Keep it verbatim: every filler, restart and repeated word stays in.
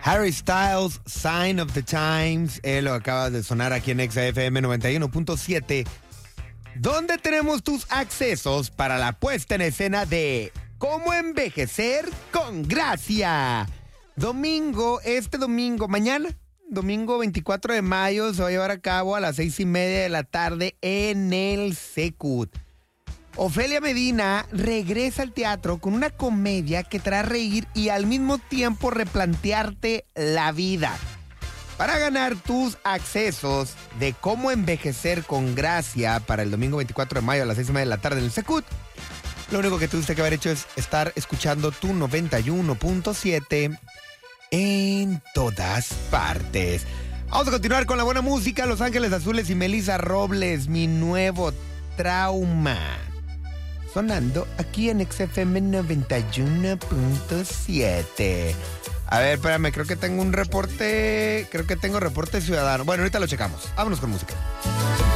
Harry Styles, Sign of the Times. Él lo acaba de sonar aquí en Exa F M noventa y uno punto siete. ¿Dónde tenemos tus accesos para la puesta en escena de Cómo envejecer con gracia? Domingo, este domingo, mañana, domingo veinticuatro de mayo, se va a llevar a cabo a las seis y media de la tarde en el Secut. Ofelia Medina regresa al teatro con una comedia que te hará reír y al mismo tiempo replantearte la vida. Para ganar tus accesos de Cómo envejecer con gracia para el domingo veinticuatro de mayo a las seis y media de la tarde en el Secut, lo único que tuviste que haber hecho es estar escuchando tu noventa y uno punto siete en todas partes. Vamos a continuar con la buena música. Los Ángeles Azules y Melissa Robles, Mi Nuevo Trauma. Sonando aquí en X F M noventa y uno punto siete. A ver, espérame, creo que tengo un reporte. Creo que tengo reporte ciudadano. Bueno, ahorita lo checamos. Vámonos con música.